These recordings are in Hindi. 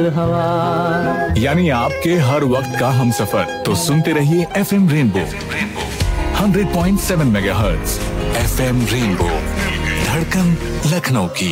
हवा, यानी आपके हर वक्त का हम सफर। तो सुनते रहिए FM rainbow 100.7 megahertz. FM rainbow, धड़कन लखनऊ की।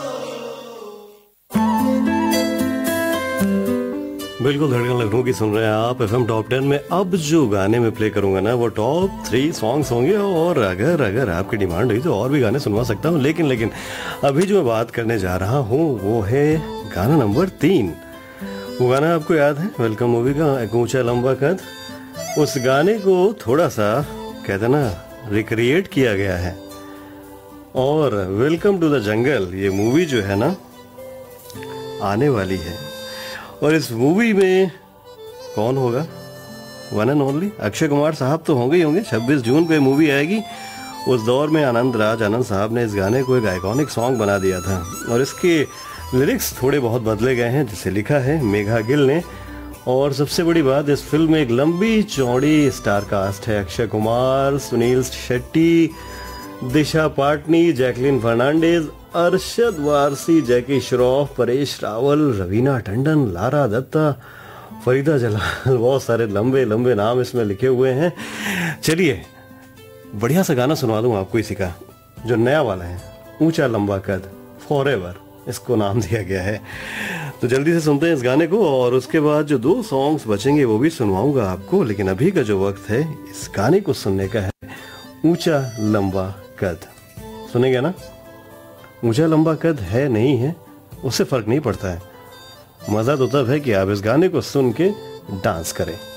बिल्कुल धड़कन लखनऊ की सुन रहे हैं आप FM टॉप 10 में। अब जो गाने में प्ले करूंगा ना वो टॉप 3 सॉन्ग्स होंगे, और अगर आपकी डिमांड हुई तो और भी गाने सुनवा सकता हूँ, लेकिन अभी जो मैं बात करने जा रहा हूँ वो है गाना नंबर 3। वो गाना आपको याद है वेलकम मूवी का, एक ऊंचा लंबा कद। उस गाने को थोड़ा सा कहते ना रिक्रिएट किया गया है, और वेलकम टू द जंगल ये मूवी जो है ना आने वाली है, और इस मूवी में कौन होगा? One and only Akshay Kumar साहब तो होंगे ही होंगे। 26 जून पे मूवी आएगी। उस दौर में आनंद साहब ने इस गाने को एक आइकॉनिक सॉन्ग बना दिया था, और इसके लिरिक्स थोड़े बहुत बदले गए हैं, जिसे लिखा है मेघा गिल ने। और सबसे बड़ी बात, इस फिल्म में एक लंबी चौड़ी स्टार कास्ट है। अक्षय कुमार, सुनील शेट्टी, दिशा पाटनी, जैकलीन फर्नांडिस, अरशद वारसी, जैकी श्रॉफ, परेश रावल, रवीना टंडन, लारा दत्ता, फरीदा जलाल, बहुत सारे लंबे लंबे नाम इसमें लिखे हुए हैं। चलिए बढ़िया सा गाना सुनवा दूं आपको इसी का, जो नया वाला है, ऊंचा लंबा कद, फॉरएवर इसको नाम दिया गया है। तो जल्दी से सुनते हैं इस गाने को, और उसके बाद जो 2 सॉन्ग्स बचेंगे वो भी सुनवाऊंगा आपको। लेकिन अभी का जो वक्त है इस गाने को सुनने का है, ऊंचा लंबा कद। सुनेंगे ना? ऊंचा लंबा कद है नहीं है उससे फर्क नहीं पड़ता है, मजा तो तब है कि आप इस गाने को सुन के डांस करें।